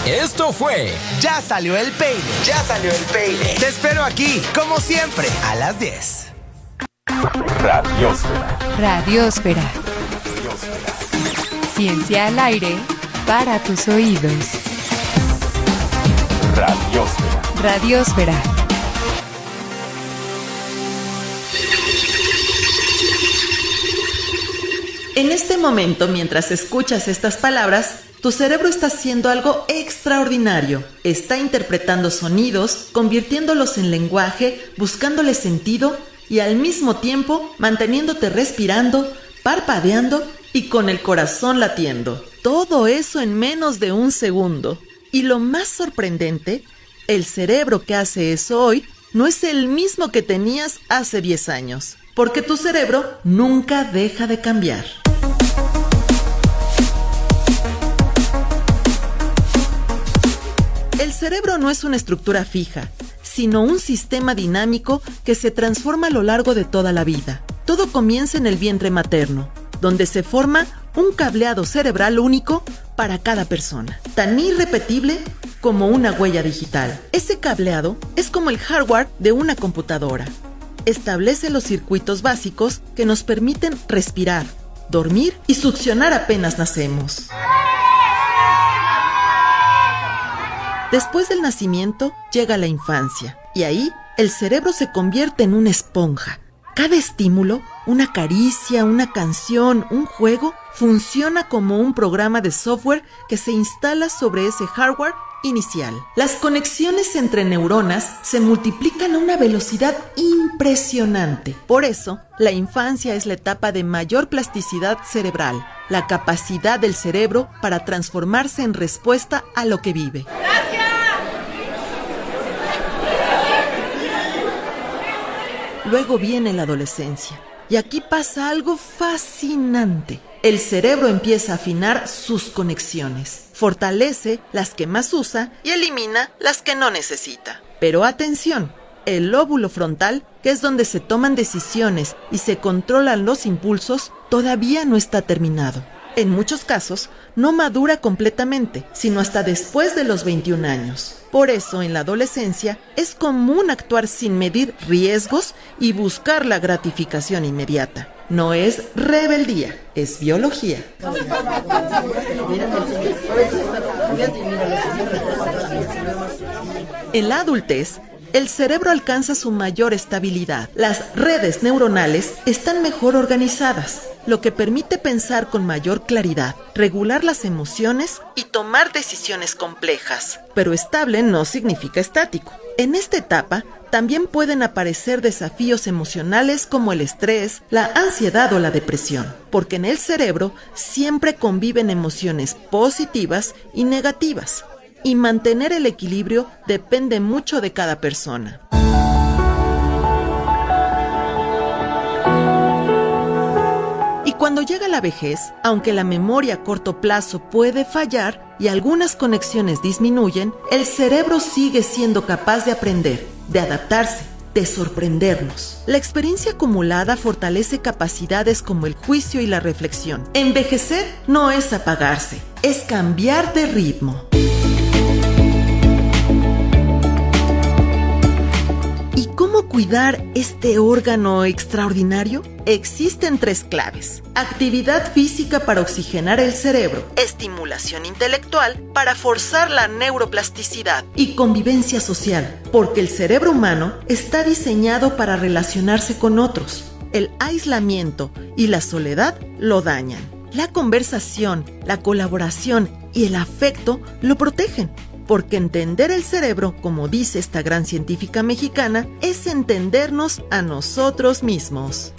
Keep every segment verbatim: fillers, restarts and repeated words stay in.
Esto fue Ya Salió el Peine. Ya Salió el Peine. Te espero aquí, como siempre, a las diez. Radiósfera. Radiósfera. Ciencia al aire para tus oídos. Radiósfera. Radiósfera. En este momento, mientras escuchas estas palabras, tu cerebro está haciendo algo extraordinario. Está interpretando sonidos, convirtiéndolos en lenguaje, buscándole sentido y al mismo tiempo manteniéndote respirando, parpadeando y con el corazón latiendo. Todo eso en menos de un segundo. Y lo más sorprendente, el cerebro que hace eso hoy no es el mismo que tenías hace diez años, porque tu cerebro nunca deja de cambiar. El cerebro no es una estructura fija, sino un sistema dinámico que se transforma a lo largo de toda la vida. Todo comienza en el vientre materno, donde se forma un cableado cerebral único para cada persona, tan irrepetible como una huella digital. Ese cableado es como el hardware de una computadora. Establece los circuitos básicos que nos permiten respirar, dormir y succionar apenas nacemos. Después del nacimiento llega la infancia y ahí el cerebro se convierte en una esponja. Cada estímulo, una caricia, una canción, un juego, funciona como un programa de software que se instala sobre ese hardware inicial. Las conexiones entre neuronas se multiplican a una velocidad impresionante. Por eso, la infancia es la etapa de mayor plasticidad cerebral, la capacidad del cerebro para transformarse en respuesta a lo que vive. Luego viene la adolescencia, y aquí pasa algo fascinante. El cerebro empieza a afinar sus conexiones, fortalece las que más usa y elimina las que no necesita. Pero atención, el lóbulo frontal, que es donde se toman decisiones y se controlan los impulsos, todavía no está terminado. En muchos casos, no madura completamente, sino hasta después de los veintiún años. Por eso, en la adolescencia, es común actuar sin medir riesgos y buscar la gratificación inmediata. No es rebeldía, es biología. En la adultez, el cerebro alcanza su mayor estabilidad. Las redes neuronales están mejor organizadas, lo que permite pensar con mayor claridad, regular las emociones y tomar decisiones complejas. Pero estable no significa estático. En esta etapa también pueden aparecer desafíos emocionales como el estrés, la ansiedad o la depresión, porque en el cerebro siempre conviven emociones positivas y negativas. Y mantener el equilibrio depende mucho de cada persona. Y cuando llega la vejez, aunque la memoria a corto plazo puede fallar y algunas conexiones disminuyen, el cerebro sigue siendo capaz de aprender, de adaptarse, de sorprendernos. La experiencia acumulada fortalece capacidades como el juicio y la reflexión. Envejecer no es apagarse, es cambiar de ritmo. ¿Cómo cuidar este órgano extraordinario? Existen tres claves: actividad física para oxigenar el cerebro, estimulación intelectual para forzar la neuroplasticidad y convivencia social, porque el cerebro humano está diseñado para relacionarse con otros. El aislamiento y la soledad lo dañan. La conversación, la colaboración y el afecto lo protegen. Porque entender el cerebro, como dice esta gran científica mexicana, es entendernos a nosotros mismos.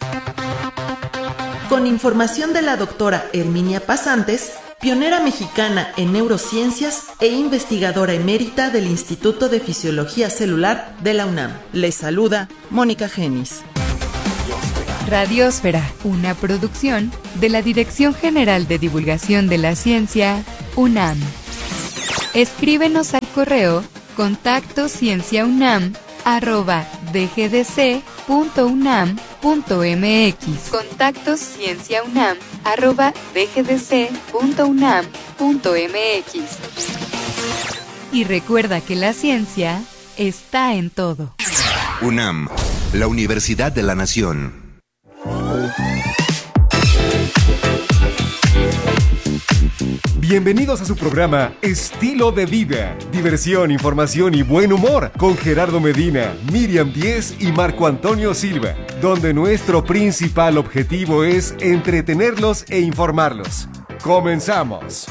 Con información de la doctora Herminia Pasantes, pionera mexicana en neurociencias e investigadora emérita del Instituto de Fisiología Celular de la UNAM. Les saluda Mónica Genis. Radiósfera, una producción de la Dirección General de Divulgación de la Ciencia, UNAM. Escríbenos al correo contacto cienciaunam arroba dgdc punto unam punto mx. Contacto cienciaunam arroba dgdc punto unam punto mx. Y recuerda que la ciencia está en todo. UNAM, la Universidad de la Nación. Bienvenidos a su programa Estilo de Vida. Diversión, información y buen humor con Gerardo Medina, Miriam Díez y Marco Antonio Silva, donde nuestro principal objetivo es entretenerlos e informarlos. ¡Comenzamos!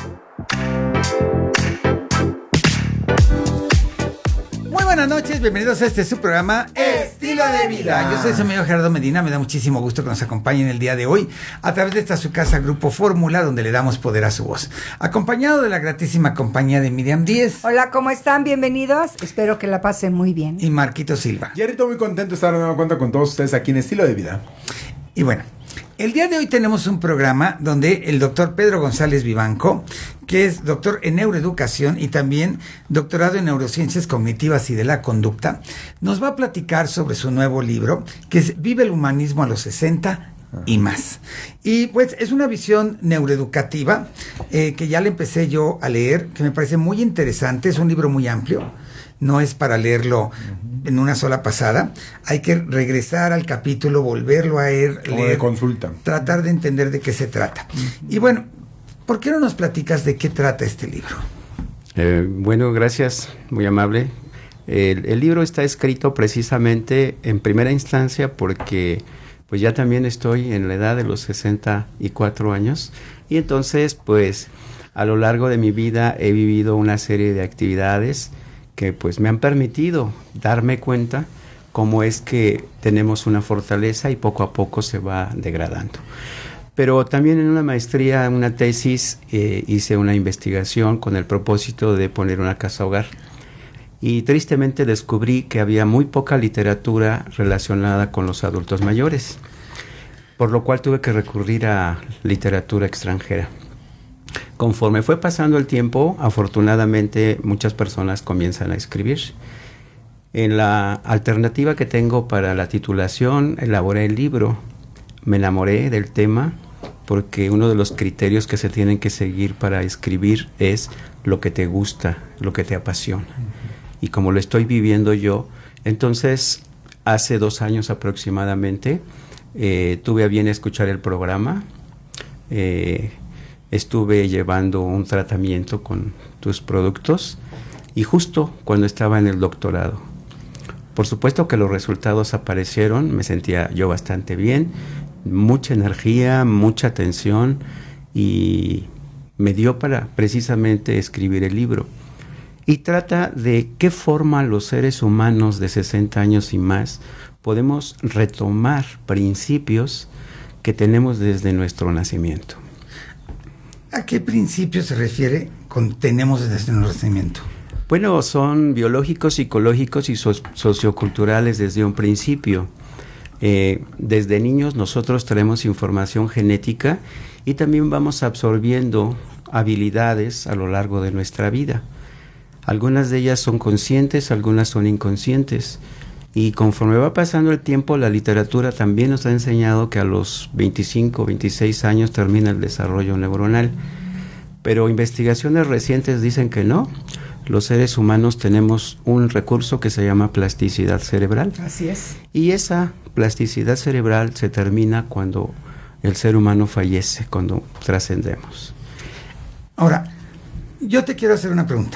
Muy buenas noches, bienvenidos a este su programa Estilo de Vida. Yo soy su amigo Gerardo Medina, me da muchísimo gusto que nos acompañen el día de hoy a través de esta su casa Grupo Fórmula, donde le damos poder a su voz. Acompañado de la gratísima compañía de Miriam Díez. Hola, ¿cómo están? Bienvenidos. Espero que la pasen muy bien. Y Marquito Silva. Y ahorita muy contento de estar dando cuenta con todos ustedes aquí en Estilo de Vida. Y bueno, el día de hoy tenemos un programa donde el doctor Pedro González Vivanco, que es doctor en neuroeducación y también doctorado en neurociencias cognitivas y de la conducta, nos va a platicar sobre su nuevo libro, que es Vive el humanismo a los sesenta y más. Y pues es una visión neuroeducativa eh, que ya le empecé yo a leer, que me parece muy interesante. Es un libro muy amplio, no es para leerlo en una sola pasada. Hay que regresar al capítulo, volverlo a leer, Como leer de consulta, tratar de entender de qué se trata. Y bueno, ¿por qué no nos platicas de qué trata este libro? Eh, bueno, gracias, muy amable. El, el libro está escrito precisamente en primera instancia porque pues ya también estoy en la edad de los sesenta y cuatro años y entonces pues a lo largo de mi vida he vivido una serie de actividades que pues me han permitido darme cuenta cómo es que tenemos una fortaleza y poco a poco se va degradando. Pero también en una maestría, una tesis, eh, hice una investigación con el propósito de poner una casa hogar. Y tristemente descubrí que había muy poca literatura relacionada con los adultos mayores, por lo cual tuve que recurrir a literatura extranjera. Conforme fue pasando el tiempo, afortunadamente muchas personas comienzan a escribir. En la alternativa que tengo para la titulación, elaboré el libro. Me enamoré del tema porque uno de los criterios que se tienen que seguir para escribir es lo que te gusta, lo que te apasiona. Y como lo estoy viviendo yo, entonces hace dos años aproximadamente eh, tuve a bien escuchar el programa. Eh, Estuve llevando un tratamiento con tus productos y justo cuando estaba en el doctorado. Por supuesto que los resultados aparecieron, me sentía yo bastante bien, mucha energía, mucha atención y me dio para precisamente escribir el libro. Y trata de qué forma los seres humanos de sesenta años y más podemos retomar principios que tenemos desde nuestro nacimiento. ¿A qué principio se refiere con tenemos desde el nacimiento? Bueno, son biológicos, psicológicos y so- socioculturales desde un principio. Eh, desde niños nosotros tenemos información genética y también vamos absorbiendo habilidades a lo largo de nuestra vida. Algunas de ellas son conscientes, algunas son inconscientes. Y conforme va pasando el tiempo, la literatura también nos ha enseñado que a los veinticinco, veintiséis años termina el desarrollo neuronal. Pero investigaciones recientes dicen que no. Los seres humanos tenemos un recurso que se llama plasticidad cerebral. Así es. Y esa plasticidad cerebral se termina cuando el ser humano fallece, cuando trascendemos. Ahora, yo te quiero hacer una pregunta.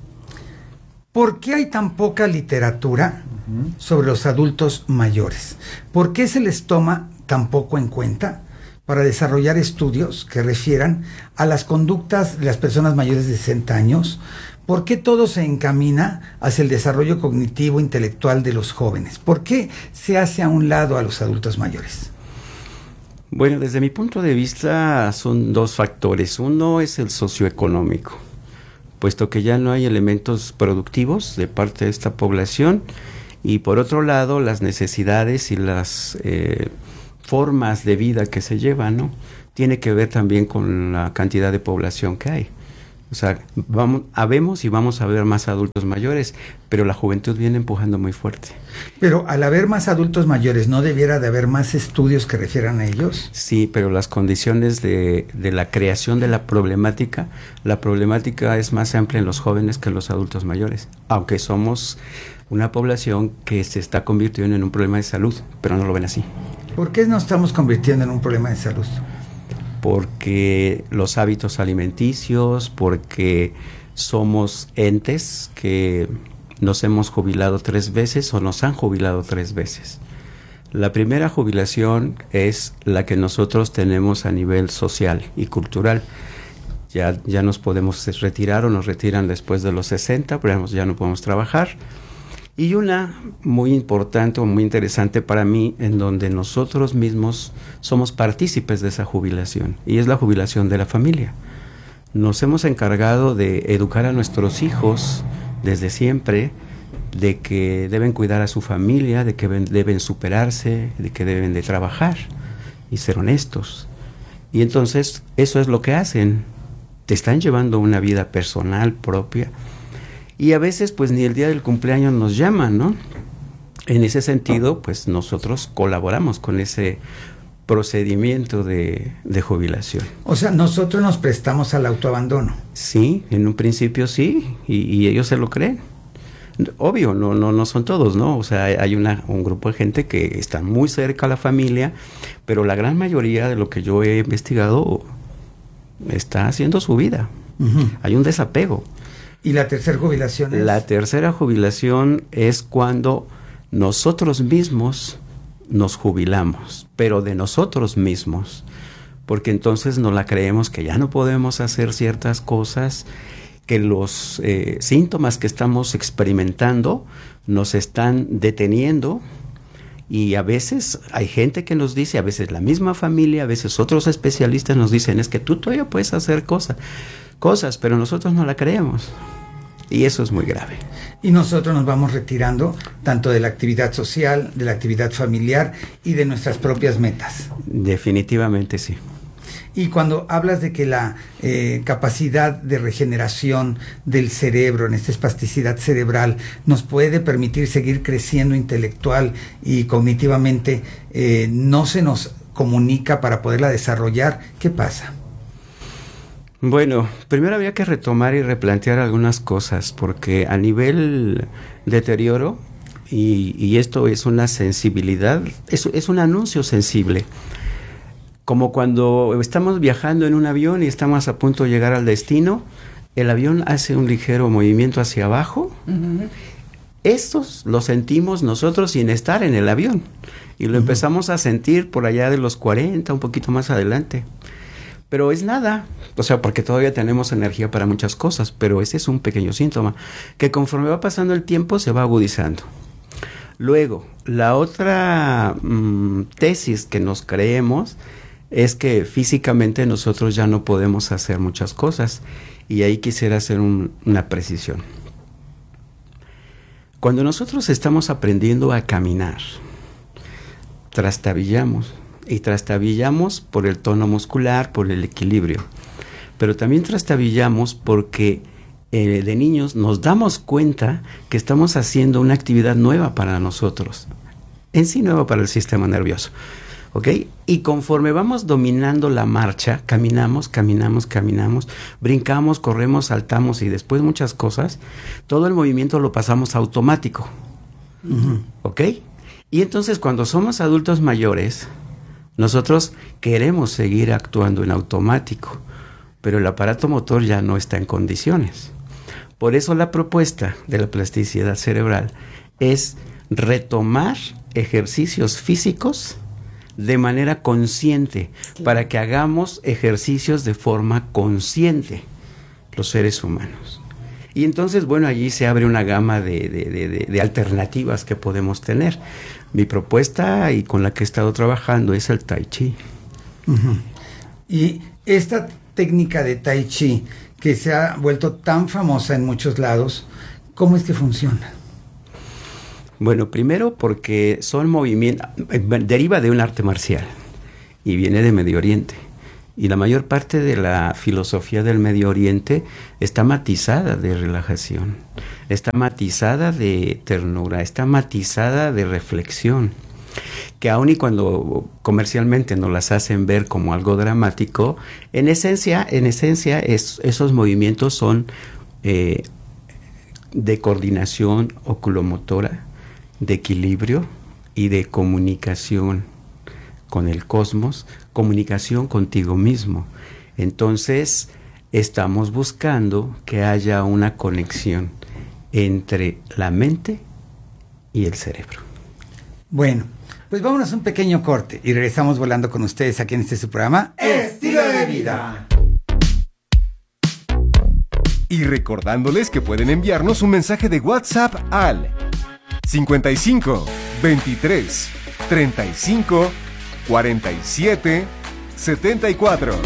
¿Por qué hay tan poca literatura sobre los adultos mayores? ¿Por qué se les toma tan poco en cuenta para desarrollar estudios que refieran a las conductas de las personas mayores de sesenta años? ¿Por qué todo se encamina hacia el desarrollo cognitivo intelectual de los jóvenes? ¿Por qué se hace a un lado a los adultos mayores? Bueno, desde mi punto de vista son dos factores. Uno es el socioeconómico, puesto que ya no hay elementos productivos de parte de esta población, y por otro lado las necesidades y las eh, formas de vida que se llevan, ¿no? Tiene que ver también con la cantidad de población que hay. O sea, vamos, habemos y vamos a ver más adultos mayores, pero la juventud viene empujando muy fuerte. Pero al haber más adultos mayores, ¿no debiera de haber más estudios que refieran a ellos? Sí, pero las condiciones de, de la creación de la problemática, la problemática es más amplia en los jóvenes que en los adultos mayores, aunque somos una población que se está convirtiendo en un problema de salud, pero no lo ven así. ¿Por qué nos estamos convirtiendo en un problema de salud? Porque los hábitos alimenticios, porque somos entes que nos hemos jubilado tres veces o nos han jubilado tres veces. La primera jubilación es la que nosotros tenemos a nivel social y cultural. Ya, ya nos podemos retirar o nos retiran después de los sesenta, pero ya no podemos trabajar. Y una muy importante o muy interesante para mí, en donde nosotros mismos somos partícipes de esa jubilación, y es la jubilación de la familia. Nos hemos encargado de educar a nuestros hijos desde siempre, de que deben cuidar a su familia, de que deben superarse, de que deben de trabajar y ser honestos. Y entonces eso es lo que hacen. Te están llevando una vida personal propia. Y a veces pues ni el día del cumpleaños nos llaman, ¿no? En ese sentido pues nosotros colaboramos con ese procedimiento de, de jubilación. O sea, nosotros nos prestamos al autoabandono. Sí, en un principio sí, y, y ellos se lo creen. Obvio, no, no, no son todos, ¿no? O sea, hay una, un grupo de gente que está muy cerca a la familia, pero la gran mayoría de lo que yo he investigado está haciendo su vida. Uh-huh. Hay un desapego. ¿Y la tercera jubilación es? La tercera jubilación es cuando nosotros mismos nos jubilamos, pero de nosotros mismos, porque entonces nos la creemos que ya no podemos hacer ciertas cosas, que los eh, síntomas que estamos experimentando nos están deteniendo, y a veces hay gente que nos dice, a veces la misma familia, a veces otros especialistas nos dicen, es que tú todavía puedes hacer cosas, cosas, pero nosotros no la creemos. Y eso es muy grave. Y nosotros nos vamos retirando tanto de la actividad social, de la actividad familiar y de nuestras propias metas. Definitivamente sí. Y cuando hablas de que la eh, capacidad de regeneración del cerebro, en esta espasticidad cerebral, nos puede permitir seguir creciendo intelectual y cognitivamente, eh, no se nos comunica para poderla desarrollar, ¿qué pasa? Bueno, primero había que retomar y replantear algunas cosas, porque a nivel deterioro, y, y esto es una sensibilidad, es, es un anuncio sensible, como cuando estamos viajando en un avión y estamos a punto de llegar al destino, el avión hace un ligero movimiento hacia abajo. Uh-huh. Estos lo sentimos nosotros sin estar en el avión, y lo uh-huh. empezamos a sentir por allá de los cuarenta, un poquito más adelante. Pero es nada, o sea, porque todavía tenemos energía para muchas cosas, pero ese es un pequeño síntoma, que conforme va pasando el tiempo se va agudizando. Luego, la otra mmm, tesis que nos creemos es que físicamente nosotros ya no podemos hacer muchas cosas, y ahí quisiera hacer un, una precisión. Cuando nosotros estamos aprendiendo a caminar, trastabillamos, y trastabillamos por el tono muscular, por el equilibrio, pero también trastabillamos porque eh, de niños nos damos cuenta que estamos haciendo una actividad nueva para nosotros, en sí nueva para el sistema nervioso, ¿ok? Y conforme vamos dominando la marcha, caminamos, caminamos, caminamos, brincamos, corremos, saltamos y después muchas cosas, todo el movimiento lo pasamos automático, uh-huh. ¿ok? Y entonces cuando somos adultos mayores, nosotros queremos seguir actuando en automático, pero el aparato motor ya no está en condiciones. Por eso la propuesta de la plasticidad cerebral es retomar ejercicios físicos de manera consciente, sí. para que hagamos ejercicios de forma consciente los seres humanos. Y entonces, bueno, allí se abre una gama de, de, de, de, de alternativas que podemos tener. Mi propuesta, y con la que he estado trabajando, es el Tai Chi. Uh-huh. Y esta técnica de Tai Chi, que se ha vuelto tan famosa en muchos lados, ¿cómo es que funciona? Bueno, primero porque son movimientos, deriva de un arte marcial y viene de Medio Oriente. Y la mayor parte de la filosofía del Medio Oriente está matizada de relajación, está matizada de ternura, está matizada de reflexión, que aun y cuando comercialmente nos las hacen ver como algo dramático, en esencia, en esencia es, esos movimientos son eh, de coordinación oculomotora, de equilibrio y de comunicación con el cosmos, comunicación contigo mismo. Entonces, estamos buscando que haya una conexión entre la mente y el cerebro. Bueno, pues vámonos a un pequeño corte y regresamos volando con ustedes aquí en este su programa Estilo de Vida. Y recordándoles que pueden enviarnos un mensaje de WhatsApp al cincuenta y cinco, veintitrés, treinta y cinco, cuarenta y siete, setenta y cuatro.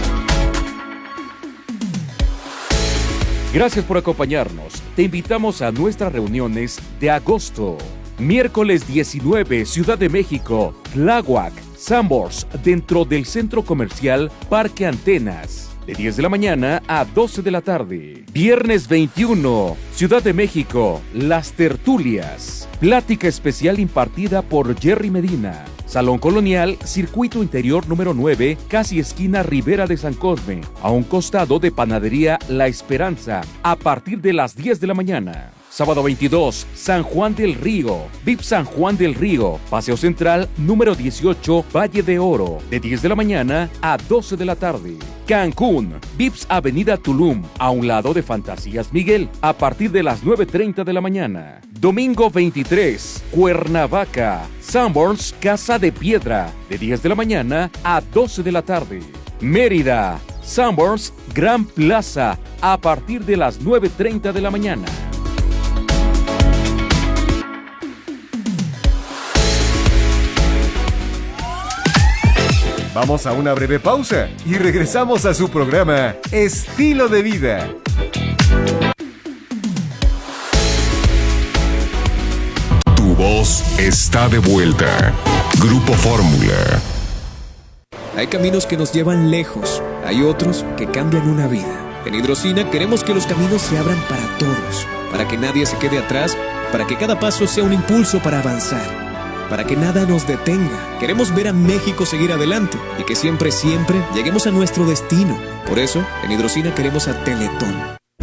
Gracias por acompañarnos. Te invitamos a nuestras reuniones de agosto. Miércoles diecinueve, Ciudad de México, Tláhuac, Sanborns, dentro del Centro Comercial Parque Antenas, de diez de la mañana a doce de la tarde. Viernes veintiuno, Ciudad de México, Las Tertulias, plática especial impartida por Jerry Medina. Salón Colonial, Circuito Interior número nueve, casi esquina Ribera de San Cosme, a un costado de Panadería La Esperanza, a partir de las diez de la mañana. Sábado veintidós, San Juan del Río, V I P San Juan del Río, Paseo Central número dieciocho, Valle de Oro, de diez de la mañana a doce de la tarde. Cancún, V I P S Avenida Tulum, a un lado de Fantasías Miguel, a partir de las nueve treinta de la mañana. Domingo veintitrés, Cuernavaca, Sanborns Casa de Piedra, de diez de la mañana a doce de la tarde. Mérida, Sanborns Gran Plaza, a partir de las nueve treinta de la mañana. Vamos a una breve pausa y regresamos a su programa Estilo de Vida. Tu voz está de vuelta. Grupo Fórmula. Hay caminos que nos llevan lejos, hay otros que cambian una vida. En Hidrocina queremos que los caminos se abran para todos, para que nadie se quede atrás, para que cada paso sea un impulso para avanzar. Para que nada nos detenga. Queremos ver a México seguir adelante y que siempre, siempre lleguemos a nuestro destino. Por eso, en Hidrocina queremos a Teletón.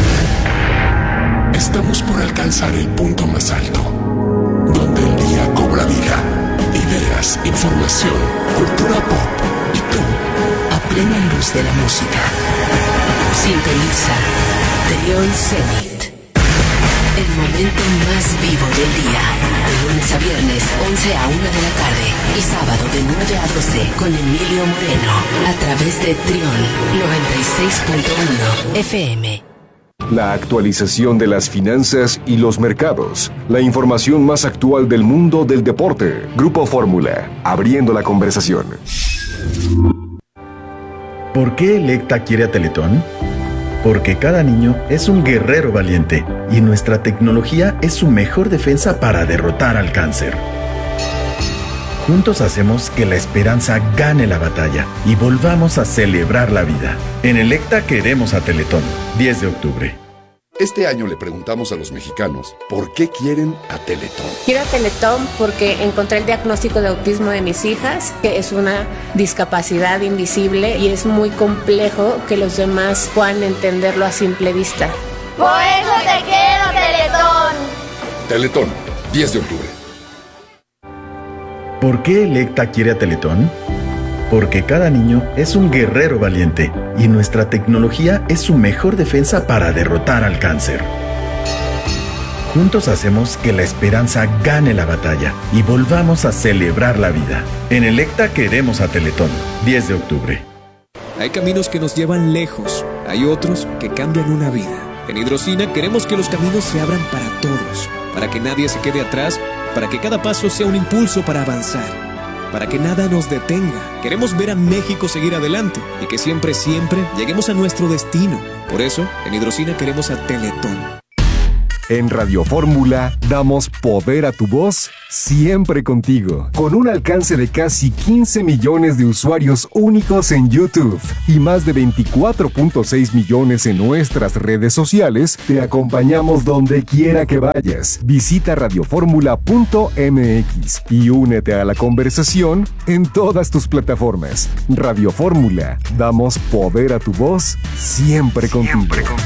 Estamos por alcanzar el punto más alto, donde el día cobra vida, ideas, información, cultura pop y tú, a plena luz de la música. Sintoniza Trión Zenit. El momento más vivo del día, de lunes a viernes, once a una de la tarde, y sábado de nueve a doce, con Emilio Moreno, a través de Trión noventa y seis punto uno F M. La actualización de las finanzas y los mercados, la información más actual del mundo del deporte. Grupo Fórmula, abriendo la conversación. ¿Por qué Electa quiere a Teletón? Porque cada niño es un guerrero valiente y nuestra tecnología es su mejor defensa para derrotar al cáncer. Juntos hacemos que la esperanza gane la batalla y volvamos a celebrar la vida. En Electa queremos a Teletón, diez de octubre. Este año le preguntamos a los mexicanos por qué quieren a Teletón. Quiero a Teletón porque encontré el diagnóstico de autismo de mis hijas, que es una discapacidad invisible y es muy complejo que los demás puedan entenderlo a simple vista. Por eso te quiero, Teletón. Teletón, diez de octubre. ¿Por qué Electa quiere a Teletón? Porque cada niño es un guerrero valiente y nuestra tecnología es su mejor defensa para derrotar al cáncer. Juntos hacemos que la esperanza gane la batalla y volvamos a celebrar la vida. En Electa queremos a Teletón, diez de octubre. Hay caminos que nos llevan lejos, hay otros que cambian una vida. En Hidrocina queremos que los caminos se abran para todos, para que nadie se quede atrás, para que cada paso sea un impulso para avanzar. Para que nada nos detenga. Queremos ver a México seguir adelante y que siempre, siempre lleguemos a nuestro destino. Por eso, en Hidrocina queremos a Teletón. En Radio Fórmula damos poder a tu voz siempre contigo. Con un alcance de casi quince millones de usuarios únicos en YouTube y más de veinticuatro punto seis millones en nuestras redes sociales, te acompañamos donde quiera que vayas. Visita radioformula punto m x y únete a la conversación en todas tus plataformas. Radio Fórmula, damos poder a tu voz siempre contigo. Siempre contigo.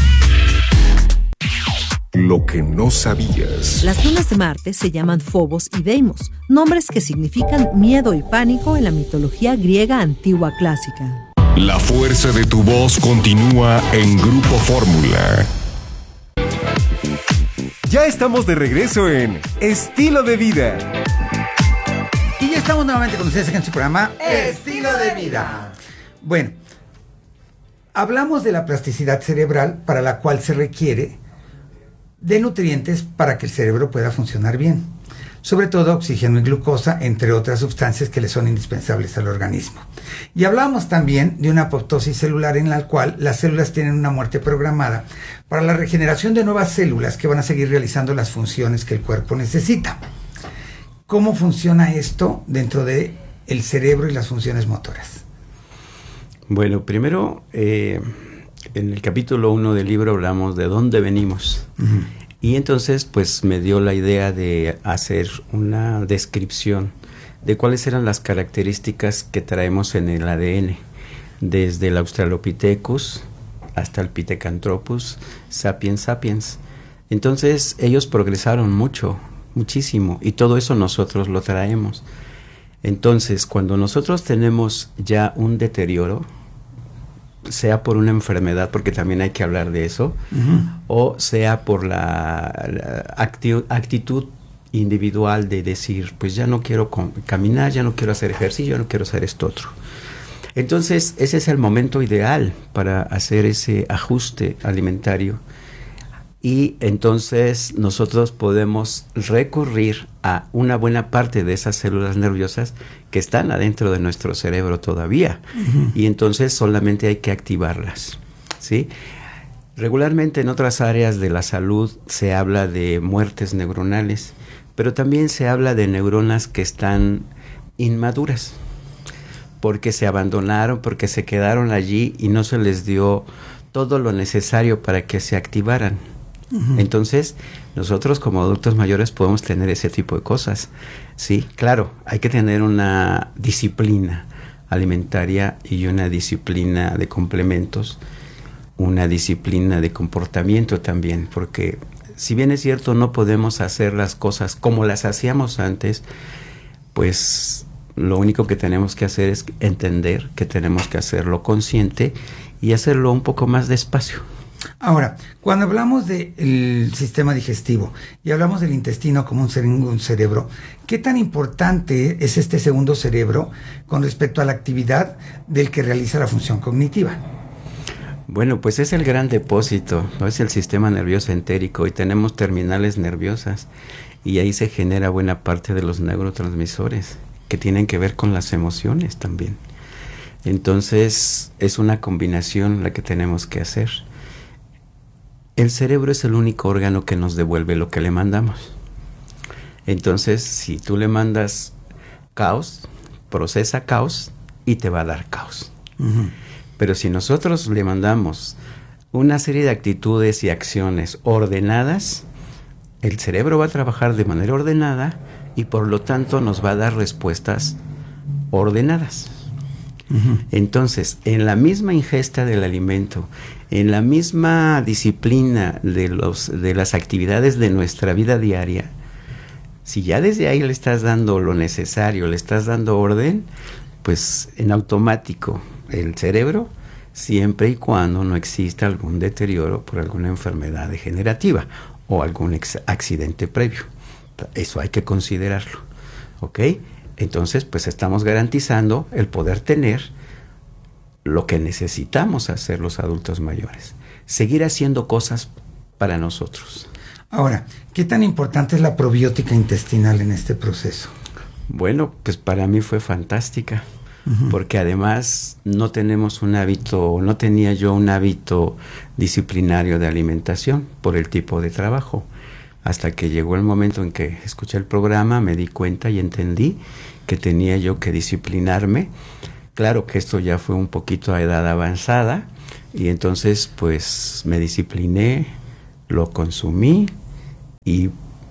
Lo que no sabías. Las lunas de Marte se llaman Phobos y Deimos, nombres que significan miedo y pánico en la mitología griega antigua clásica. La fuerza de tu voz continúa en Grupo Fórmula. Ya estamos de regreso en Estilo de Vida. Y ya estamos nuevamente con ustedes en su programa Estilo de Vida. Bueno, hablamos de la plasticidad cerebral, para la cual se requiere de nutrientes para que el cerebro pueda funcionar bien, sobre todo oxígeno y glucosa, entre otras sustancias que le son indispensables al organismo. Y hablamos también de una apoptosis celular, en la cual las células tienen una muerte programada para la regeneración de nuevas células que van a seguir realizando las funciones que el cuerpo necesita. ¿Cómo funciona esto dentro de el cerebro y las funciones motoras? Bueno, primero, eh, en el capítulo uno del libro hablamos de dónde venimos. Uh-huh. Y entonces, pues, me dio la idea de hacer una descripción de cuáles eran las características que traemos en el A D N, desde el Australopithecus hasta el Pithecanthropus, Sapiens sapiens. Entonces, ellos progresaron mucho, muchísimo, y todo eso nosotros lo traemos. Entonces, cuando nosotros tenemos ya un deterioro, sea por una enfermedad, porque también hay que hablar de eso, uh-huh. o sea por la, la acti- actitud individual de decir, pues ya no quiero com- caminar, ya no quiero hacer ejercicio, ya no quiero hacer esto otro. Entonces, ese es el momento ideal para hacer ese ajuste alimentario, y entonces nosotros podemos recurrir a una buena parte de esas células nerviosas que están adentro de nuestro cerebro todavía, uh-huh. y entonces solamente hay que activarlas, ¿sí? Regularmente en otras áreas de la salud se habla de muertes neuronales, pero también se habla de neuronas que están inmaduras, porque se abandonaron, porque se quedaron allí y no se les dio todo lo necesario para que se activaran. Uh-huh. Entonces, nosotros como adultos mayores podemos tener ese tipo de cosas, ¿sí? Claro, hay que tener una disciplina alimentaria y una disciplina de complementos, una disciplina de comportamiento también, porque si bien es cierto no podemos hacer las cosas como las hacíamos antes, pues lo único que tenemos que hacer es entender que tenemos que hacerlo consciente y hacerlo un poco más despacio. Ahora, cuando hablamos del sistema digestivo y hablamos del intestino como un, cere- un cerebro, ¿qué tan importante es este segundo cerebro con respecto a la actividad del que realiza la función cognitiva? Bueno, pues es el gran depósito, ¿no? Es el sistema nervioso entérico y tenemos terminales nerviosas y ahí se genera buena parte de los neurotransmisores que tienen que ver con las emociones también. Entonces, es una combinación la que tenemos que hacer. El cerebro es el único órgano que nos devuelve lo que le mandamos. Entonces, si tú le mandas caos, procesa caos y te va a dar caos. Uh-huh. Pero si nosotros le mandamos una serie de actitudes y acciones ordenadas, el cerebro va a trabajar de manera ordenada y por lo tanto nos va a dar respuestas ordenadas. Uh-huh. Entonces, en la misma ingesta del alimento, en la misma disciplina de, los, de las actividades de nuestra vida diaria, si ya desde ahí le estás dando lo necesario, le estás dando orden, pues en automático el cerebro, siempre y cuando no exista algún deterioro por alguna enfermedad degenerativa o algún ex- accidente previo. Eso hay que considerarlo, ¿ok? Entonces, pues estamos garantizando el poder tener lo que necesitamos hacer los adultos mayores. Seguir haciendo cosas para nosotros. Ahora, ¿qué tan importante es la probiótica intestinal en este proceso? Bueno, pues para mí fue fantástica, uh-huh. porque además no tenemos un hábito, no tenía yo un hábito disciplinario de alimentación por el tipo de trabajo. Hasta que llegó el momento en que escuché el programa, me di cuenta y entendí que tenía yo que disciplinarme. Claro que esto ya fue un poquito a edad avanzada, y entonces pues me discipliné, lo consumí, y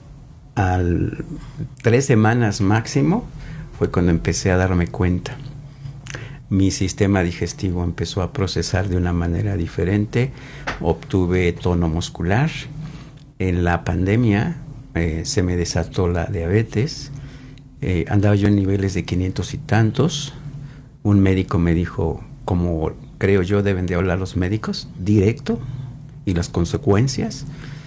al tres semanas máximo fue cuando empecé a darme cuenta. Mi sistema digestivo empezó a procesar de una manera diferente, obtuve tono muscular. En la pandemia eh, se me desató la diabetes, eh, andaba yo en niveles de quinientos y tantos. Un médico me dijo, como creo yo deben de hablar los médicos, directo, y las consecuencias.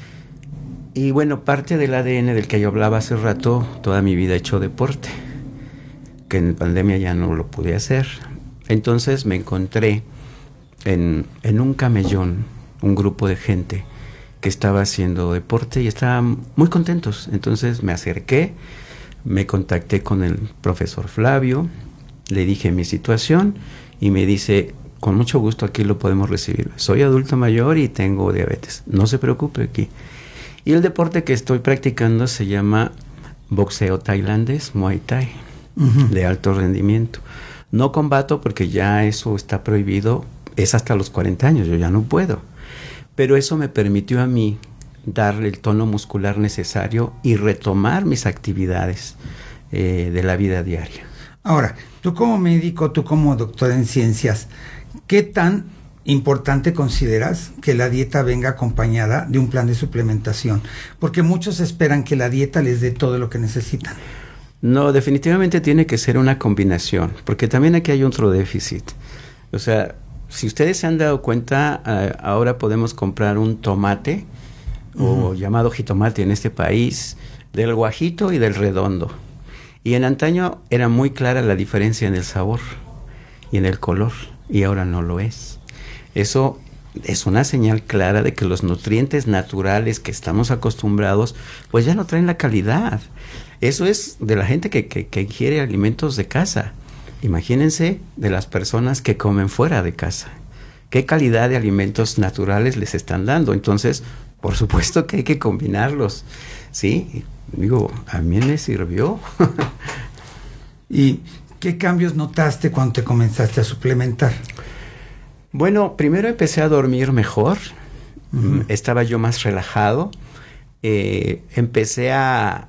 Y bueno, parte del A D N del que yo hablaba hace rato, toda mi vida he hecho deporte, que en pandemia ya no lo pude hacer. Entonces me encontré en, en un camellón, un grupo de gente que estaba haciendo deporte y estaban muy contentos. Entonces me acerqué, me contacté con el profesor Flavio, le dije mi situación y me dice, con mucho gusto aquí lo podemos recibir. Soy adulto mayor y tengo diabetes. No se preocupe aquí. Y el deporte que estoy practicando se llama boxeo tailandés, Muay Thai, uh-huh. de alto rendimiento. No combato porque ya eso está prohibido, es hasta los cuarenta años, yo ya no puedo. Pero eso me permitió a mí darle el tono muscular necesario y retomar mis actividades eh, de la vida diaria. Ahora, tú como médico, tú como doctor en ciencias, ¿qué tan importante consideras que la dieta venga acompañada de un plan de suplementación? Porque muchos esperan que la dieta les dé todo lo que necesitan. No, definitivamente tiene que ser una combinación, porque también aquí hay otro déficit. O sea, si ustedes se han dado cuenta, uh, ahora podemos comprar un tomate, uh-huh. o llamado jitomate en este país, del guajito y del redondo. Y en antaño era muy clara la diferencia en el sabor y en el color, y ahora no lo es. Eso es una señal clara de que los nutrientes naturales que estamos acostumbrados, pues ya no traen la calidad. Eso es de la gente que, que, que ingiere alimentos de casa. Imagínense de las personas que comen fuera de casa. ¿Qué calidad de alimentos naturales les están dando? Entonces, por supuesto que hay que combinarlos. Sí, digo, a mí me sirvió. ¿Y qué cambios notaste cuando te comenzaste a suplementar? Bueno, primero empecé a dormir mejor. Uh-huh. Estaba yo más relajado. Eh, empecé a,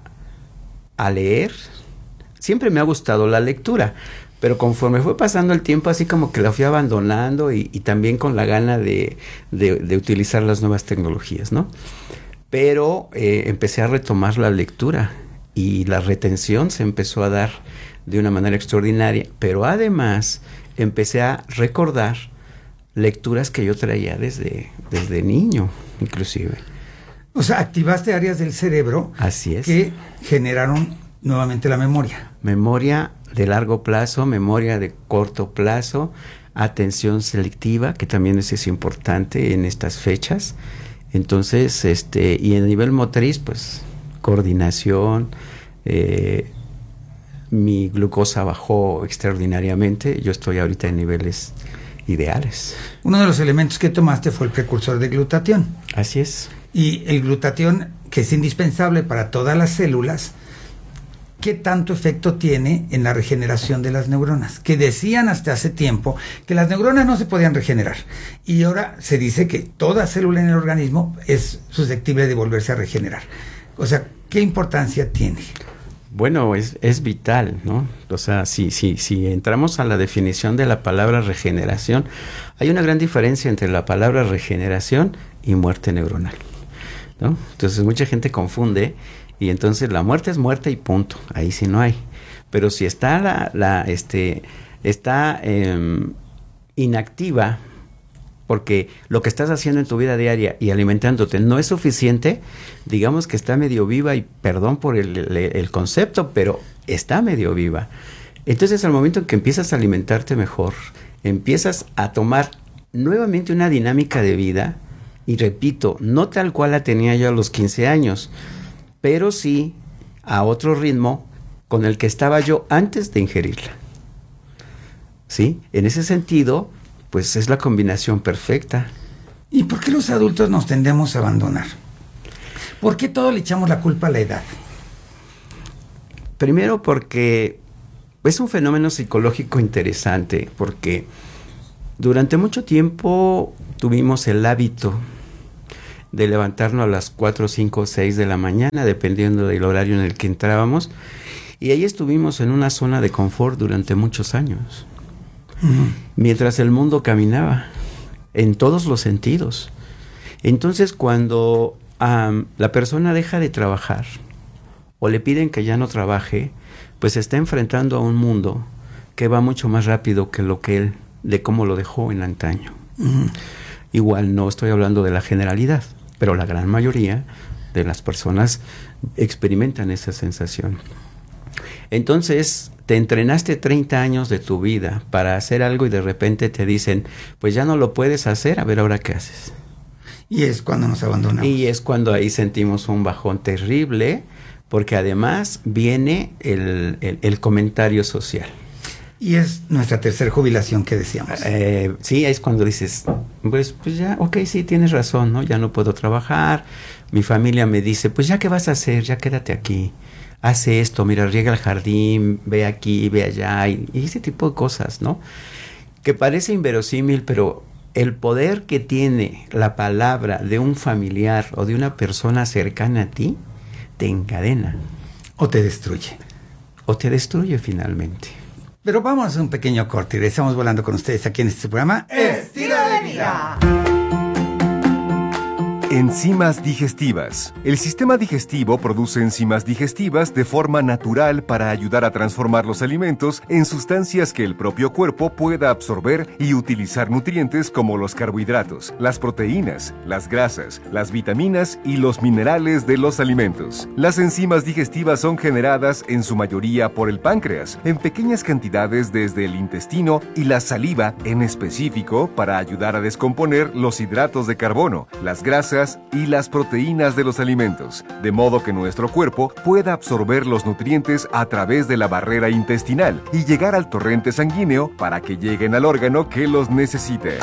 a leer. Siempre me ha gustado la lectura, pero conforme fue pasando el tiempo, así como que la fui abandonando y, y también con la gana de, de, de utilizar las nuevas tecnologías, ¿no? Pero eh, empecé a retomar la lectura y la retención se empezó a dar de una manera extraordinaria, pero además empecé a recordar lecturas que yo traía desde, desde niño, inclusive. O sea, activaste áreas del cerebro. Así es. Que generaron nuevamente la memoria. Memoria de largo plazo, memoria de corto plazo, atención selectiva, que también es, es importante en estas fechas. Entonces, este, y a nivel motriz, pues, coordinación, eh, mi glucosa bajó extraordinariamente, yo estoy ahorita en niveles ideales. Uno de los elementos que tomaste fue el precursor de glutatión. Así es. Y el glutatión, que es indispensable para todas las células, ¿qué tanto efecto tiene en la regeneración de las neuronas? Que decían hasta hace tiempo que las neuronas no se podían regenerar. Y ahora se dice que toda célula en el organismo es susceptible de volverse a regenerar. O sea, ¿qué importancia tiene? Bueno, es, es vital, ¿no? O sea, si, si, si entramos a la definición de la palabra regeneración, hay una gran diferencia entre la palabra regeneración y muerte neuronal, ¿no? Entonces mucha gente confunde y entonces la muerte es muerte y punto, ahí sí no hay. Pero si está la, la este, está eh, inactiva, porque lo que estás haciendo en tu vida diaria y alimentándote no es suficiente, digamos que está medio viva, y perdón por el, el, el concepto, pero está medio viva. Entonces al momento en que empiezas a alimentarte mejor, empiezas a tomar nuevamente una dinámica de vida, y repito, no tal cual la tenía yo a los quince años, pero sí a otro ritmo con el que estaba yo antes de ingerirla. ¿sí? En ese sentido, pues es la combinación perfecta. ¿Y por qué los adultos nos tendemos a abandonar? ¿Por qué todo le echamos la culpa a la edad? Primero porque es un fenómeno psicológico interesante, porque durante mucho tiempo tuvimos el hábito de levantarnos a las cuatro, cinco, seis de la mañana, dependiendo del horario en el que entrábamos, y ahí estuvimos en una zona de confort durante muchos años, uh-huh. mientras el mundo caminaba, en todos los sentidos. Entonces, cuando um, la persona deja de trabajar, o le piden que ya no trabaje, pues se está enfrentando a un mundo que va mucho más rápido que lo que él, de cómo lo dejó en antaño. Uh-huh. Igual no estoy hablando de la generalidad, pero la gran mayoría de las personas experimentan esa sensación. Entonces, te entrenaste treinta años de tu vida para hacer algo y de repente te dicen, pues ya no lo puedes hacer, a ver ahora qué haces. Y es cuando nos abandonamos. Y es cuando ahí sentimos un bajón terrible, porque además viene el, el, el comentario social. Y es nuestra tercera jubilación que decíamos. Eh, sí, es cuando dices, pues, pues ya, ok, sí, tienes razón, ¿no? Ya no puedo trabajar. Mi familia me dice, pues ya, ¿qué vas a hacer? Ya quédate aquí. Hace esto, mira, riega el jardín, ve aquí, ve allá, y, y ese tipo de cosas, ¿no? Que parece inverosímil, pero el poder que tiene la palabra de un familiar o de una persona cercana a ti, te encadena. O te destruye. O te destruye finalmente. Pero vamos a hacer un pequeño corte y regresamos volando con ustedes aquí en este programa Estilo de Vida. Enzimas digestivas. El sistema digestivo produce enzimas digestivas de forma natural para ayudar a transformar los alimentos en sustancias que el propio cuerpo pueda absorber y utilizar nutrientes como los carbohidratos, las proteínas, las grasas, las vitaminas y los minerales de los alimentos. Las enzimas digestivas son generadas en su mayoría por el páncreas, en pequeñas cantidades desde el intestino y la saliva en específico para ayudar a descomponer los hidratos de carbono, las grasas y las proteínas de los alimentos, de modo que nuestro cuerpo pueda absorber los nutrientes a través de la barrera intestinal y llegar al torrente sanguíneo para que lleguen al órgano que los necesite.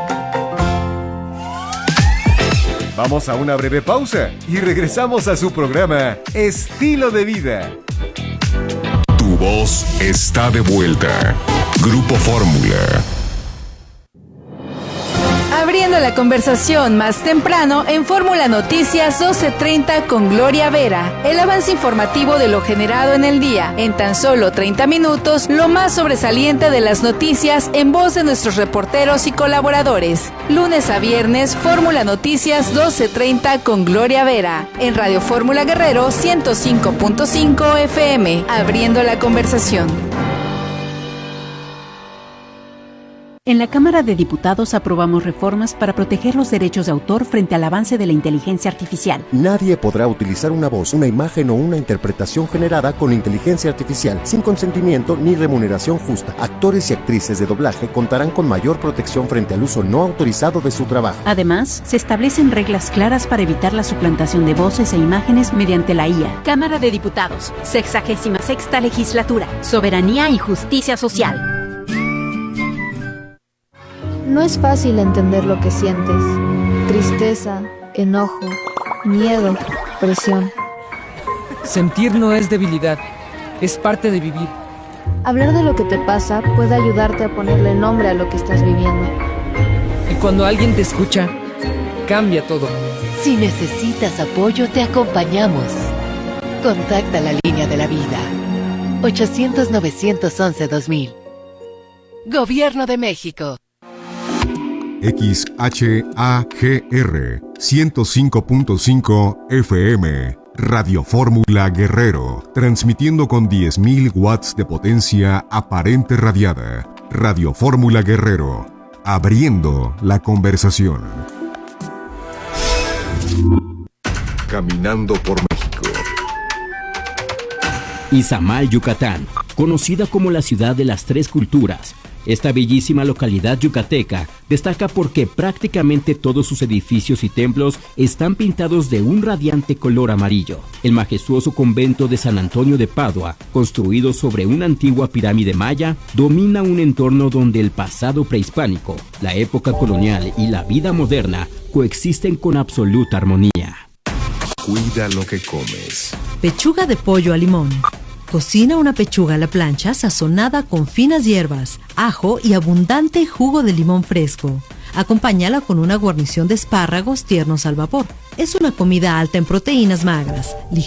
Vamos a una breve pausa y regresamos a su programa Estilo de Vida. Tu voz está de vuelta. Grupo Fórmula. Abriendo la conversación más temprano en Fórmula Noticias doce treinta con Gloria Vera. El avance informativo de lo generado en el día. En tan solo treinta minutos, lo más sobresaliente de las noticias en voz de nuestros reporteros y colaboradores. Lunes a viernes, Fórmula Noticias doce treinta con Gloria Vera. En Radio Fórmula Guerrero ciento cinco punto cinco F M. Abriendo la conversación. En la Cámara de Diputados aprobamos reformas para proteger los derechos de autor frente al avance de la inteligencia artificial. Nadie podrá utilizar una voz, una imagen o una interpretación generada con inteligencia artificial sin consentimiento ni remuneración justa. Actores y actrices de doblaje contarán con mayor protección frente al uso no autorizado de su trabajo. Además, se establecen reglas claras para evitar la suplantación de voces e imágenes mediante la I A. Cámara de Diputados, sexagésima sexta legislatura, soberanía y justicia social. No es fácil entender lo que sientes. Tristeza, enojo, miedo, presión. Sentir no es debilidad, es parte de vivir. Hablar de lo que te pasa puede ayudarte a ponerle nombre a lo que estás viviendo. Y cuando alguien te escucha, cambia todo. Si necesitas apoyo, te acompañamos. Contacta la línea de la vida. ochocientos, novecientos once, dos mil. Gobierno de México. X H A G R ciento cinco punto cinco F M, Radio Fórmula Guerrero, transmitiendo con diez mil watts de potencia aparente radiada. Radio Fórmula Guerrero, abriendo la conversación. Caminando por México. Izamal, Yucatán, conocida como la ciudad de las tres culturas, Esta bellísima localidad yucateca destaca porque prácticamente todos sus edificios y templos están pintados de un radiante color amarillo. El majestuoso convento de San Antonio de Padua, construido sobre una antigua pirámide maya, domina un entorno donde el pasado prehispánico, la época colonial y la vida moderna coexisten con absoluta armonía. Cuida lo que comes. Pechuga de pollo a limón. Cocina una pechuga a la plancha sazonada con finas hierbas, ajo y abundante jugo de limón fresco. Acompáñala con una guarnición de espárragos tiernos al vapor. Es una comida alta en proteínas magras,